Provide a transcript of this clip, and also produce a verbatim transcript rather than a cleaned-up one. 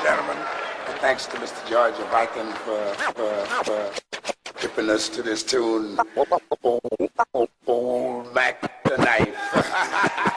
gentlemen. Thanks to Mister George Viking for, for, for tipping us to this tune.